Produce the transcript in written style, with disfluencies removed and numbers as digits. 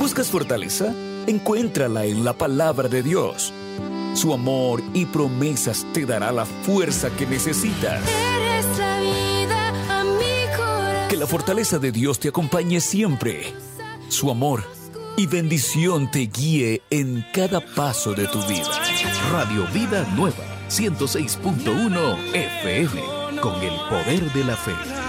¿Buscas fortaleza? Encuéntrala en la palabra de Dios. Su amor y promesas te dará la fuerza que necesitas. Eres la vida a mi corazón. Que la fortaleza de Dios te acompañe siempre. Su amor y bendición te guíe en cada paso de tu vida. Radio Vida Nueva, 106.1 FM, con el poder de la fe.